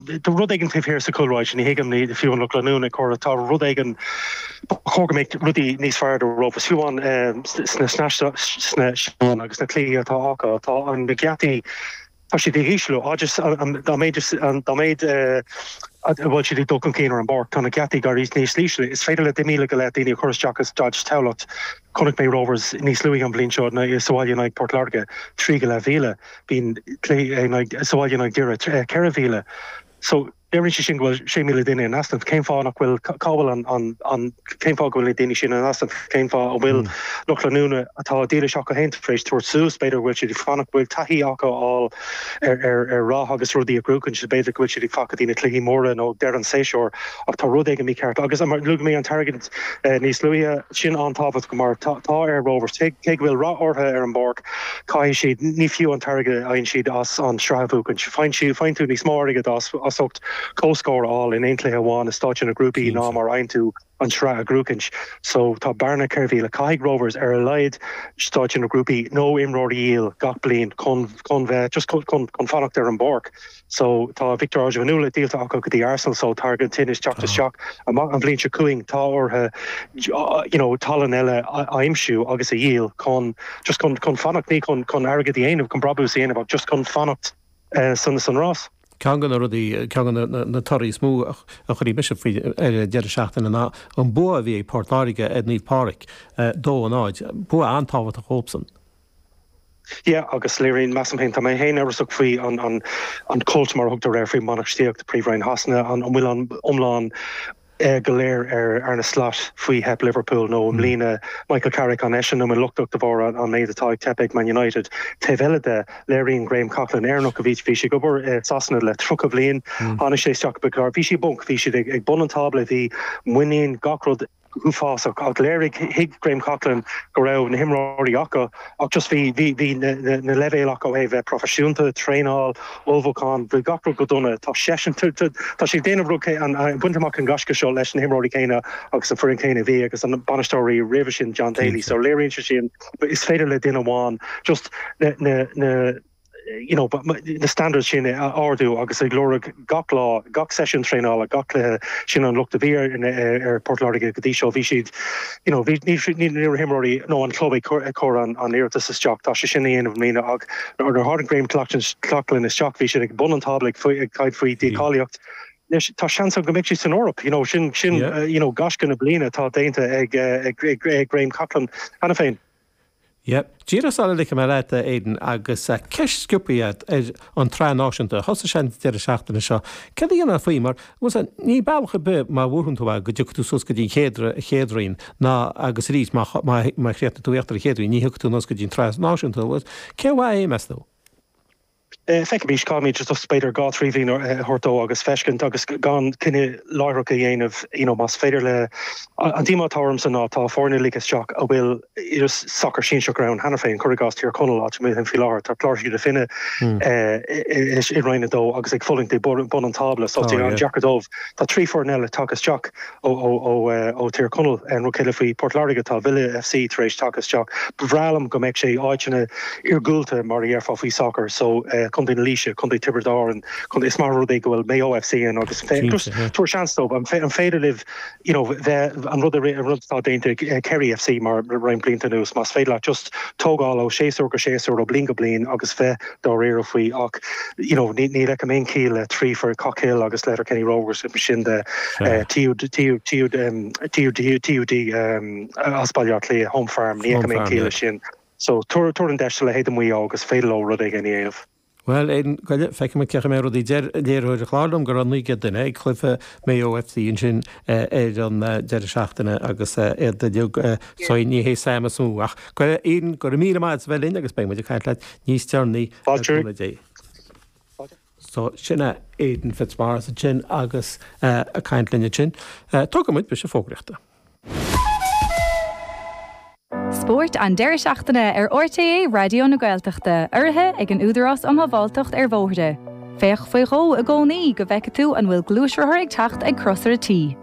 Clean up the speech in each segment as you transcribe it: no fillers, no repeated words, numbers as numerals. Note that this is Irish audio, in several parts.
the Rudhagan Tiff here sa Coolridge and Higgum the few look Lanuna Cora Tar Rudhagan Corgamake Ruddy Nice Fire the rope was few on snatch on agus na clea tá an Gatti she the Hishlo I just well she did Duncan Keener and Bork on a Gatti Gary's Nice Leishley it's fatal at the Mila Galatini of course Jackas Dodge Towlot Connacht Bay Rovers Nice Louis and Blinshot na Sawali United Port Larga Trigala Vila being clay like Sawali United Dira Caravila so Erin Shingle Shamila Dini and Aston came for knock will call on came for going Dini Shin and Aston came for will look Lanuna at Dira Shaka Hent fresh towards Sue Spader which the Fonic will Tahi Aka all raw August Rudi a group and she basic which the Fakadina Clicky Mora no Darren Seyshore of Tarode and me cart August I'm looking me on target Nice Louis Shin on top of Gamar Ta Air Rovers take will raw or Aaron Bork Kai she Nifu on target I she'd us on Stravuk and she find to Nice more get us soaked co-score all in Aintley Hawan is touching a group E nom or ein to on Shra Grukinch so top Barna Kervila Kai Rovers lied touching a group E no Imrory Eel Gokblin con just con Fanock there and Bork so ta Victor Arjanula deal to Akko the Arsenal so target tin is shock to shock and Blin Chakuing ta or you know Talanella Imshu August a Eel con Fanock ni con Arga the Ain of con Brabu saying about just con Fanock Son Ross Kangan already Kangan na Torri smú a chuí bishop fao deir seachtain na an bu a bhí Port Láige ed Níl Páric dó an áid bu antáhat a Hobson. Yeah, August Lyrin Massampain ta mai hain ever suck free on Coltmar hooked a referee Monarch Steak the pre-Ryan Hasna on will on Umlan Galer Arna Slot Free Hep Liverpool no Lena Michael Carrick on Eshen and looked up the bar on made the tie Tepeg Man United Tevelida Larry and Graham Coughlin Ernokovic Vichy Gubber Sosna le Truck of Lean on a Shay Stock Bakar Vichy Bunk Vichy a Bonantable the winning Gockrod who fast of Larry Hig Graham Coughlin go out and him Rory Aka just the leve Aka have profession to train all Volvocon the Gockrod Godona to session to she Dana Brook and Buntamak and Goshka show lesson him Rory Kana Oxen for Kana V because on the Bonastory Rivishin John Daly so Larry Interesting but it's fatal at dinner one just you know, but the standards shin ordu agus glora gok session train all gok shin on look the beer in Port Larga Gadisho Vishid you know need him already no on club cor on near this is jock ta shin in of mina og or the hard Graham Clocklin is jock Vishid bun on tablet kite free decaliocht tá chance go make in Europe you know shin you know gosh gonna blina ta dainta Graham Coughlin and a fein. Yep. Gira sal lik me rete Aiden agus kesh skupiat on tra náisiúnta hosa sin deir seachtainna seo. Cad íana faoi mar was ní bailcha be má bhúrúnta bh go dúchtú sus go dín chéadrín ná agus rís má chréta tú éachtar chéadrín ní thuchtú nos go dín tra náisiúnta was ceá é mestó. Feic mís cá mí just spéidir gá tríhín hortó agus fescin agus gan cinenne láracha dhéanamh mas féidir le an tímátám san ná tá fórna lichas teach a bhfuil soccer sin seo ground hena féin chuirgás tíar coná mé an fiáir tá chláirú de finine is i roiine dó agus ag fulling bon an tabla so an Jackardómh tá trí fórnile takas teach ó tíar conal an rocéile faoi Port Larga tá Villa FC éis takas teach bhrálam go méid sé áitena ar gúlta mar dhearfá faoi soccer so Condé Alicia, Condé Tiberdar and Condé Smart Rodé go Mayo FC and August Tour chance though I'm fair to live you know I'm rather dainty Kerry FC mar Ryan Blinton news mas fair just Togal o Shaser or Blinga Blin August Fe Dorero Free you know need like a main keel 3 for Cockhill August letter Kenny Rovers machine the TUD Aspaliat home farm near main keel shin so tour and dash le head we August fair low Rodé any Well, Aidan, goile feice me cecha mé rudí déirúir a chlálam gur an níige den ag chlufa Mayo FC in sin an deir seachtainna agus de diog soí ní hé sama smúach. Goile Aidan gur mí maid bhelín agus be muidir caiint leid níos tearnaí dé. So sinna Aidan Fitzmaurice a sin agus a caiint linne sin. Tóga muid be se fógreachta. Sport an deir seachtainna RTA Radio na Gaeltachta orthe ag an údarás am bháltacht bhóirde. Féach faoi ró a gcónaí go bheice tú an bhfuil glúisir ag teacht ag crossar atí.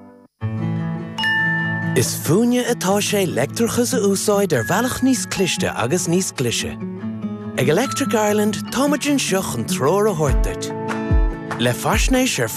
Is fúne atá sé leictrachas a úsáid bhealach níos cliste agus níos clise. Ag Electric Ireland táimeann seach an tróir a thuirteit. Le fascnééis ar